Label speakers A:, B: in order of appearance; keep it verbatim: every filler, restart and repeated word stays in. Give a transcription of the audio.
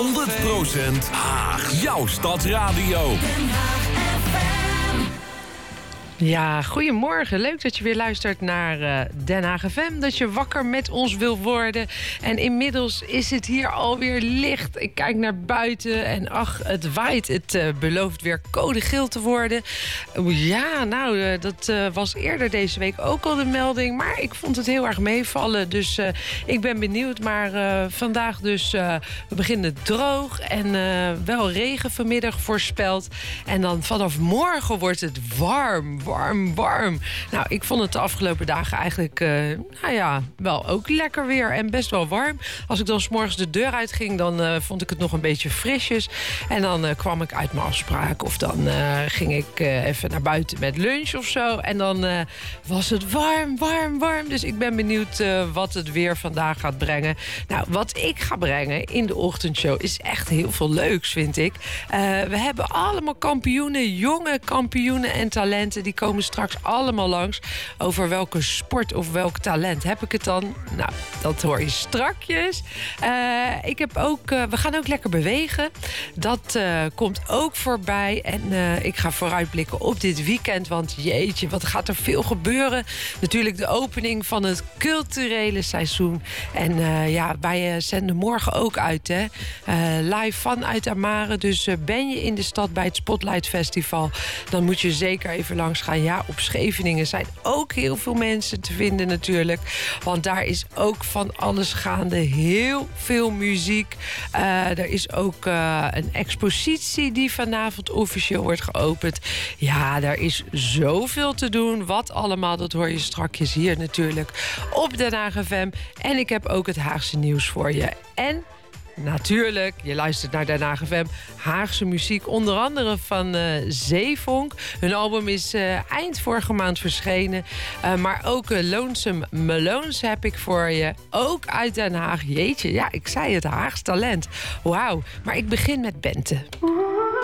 A: honderd procent Haag. Jouw stadsradio.
B: Ja, goedemorgen. Leuk dat je weer luistert naar uh, Den Haag F M. Dat je wakker met ons wil worden. En inmiddels is het hier alweer licht. Ik kijk naar buiten en ach, het waait. Het uh, belooft weer code geel te worden. Uh, ja, nou, uh, dat uh, was eerder deze week ook al de melding. Maar ik vond het heel erg meevallen. Dus uh, ik ben benieuwd. Maar uh, vandaag dus, uh, we beginnen droog. En uh, wel regen vanmiddag voorspeld. En dan vanaf morgen wordt het warm. Warm, warm. Nou, ik vond het de afgelopen dagen eigenlijk, uh, nou ja, wel ook lekker weer en best wel warm. Als ik dan 's morgens de deur uitging, dan uh, vond ik het nog een beetje frisjes. En dan uh, kwam ik uit mijn afspraak of dan uh, ging ik uh, even naar buiten met lunch of zo. En dan uh, was het warm, warm, warm. Dus ik ben benieuwd uh, wat het weer vandaag gaat brengen. Nou, wat ik ga brengen in de ochtendshow is echt heel veel leuks, vind ik. Uh, we hebben allemaal kampioenen, jonge kampioenen en talenten. Die komen straks allemaal langs. Over welke sport of welk talent heb ik het dan? Nou, dat hoor je strakjes. Uh, ik heb ook, uh, we gaan ook lekker bewegen. Dat uh, komt ook voorbij. En uh, ik ga vooruitblikken op dit weekend. Want jeetje, wat gaat er veel gebeuren. Natuurlijk de opening van het culturele seizoen. En uh, ja, wij uh, zenden morgen ook uit, hè. Uh, live vanuit Amare. Dus uh, ben je in de stad bij het Spotlight Festival, dan moet je zeker even langs gaan. Ja, op Scheveningen zijn ook heel veel mensen te vinden natuurlijk. Want daar is ook van alles gaande. Heel veel muziek. Uh, er is ook uh, een expositie die vanavond officieel wordt geopend. Ja, daar is zoveel te doen. Wat allemaal, dat hoor je strakjes hier natuurlijk op Den Haag F M. En ik heb ook het Haagse nieuws voor je. En natuurlijk, je luistert naar Den Haag F M. Haagse muziek, onder andere van uh, Zeevonk. Hun album is uh, eind vorige maand verschenen. Uh, maar ook uh, Lonesome Malones heb ik voor je. Ook uit Den Haag. Jeetje, ja, ik zei het, Haags talent. Wauw, maar ik begin met Bente.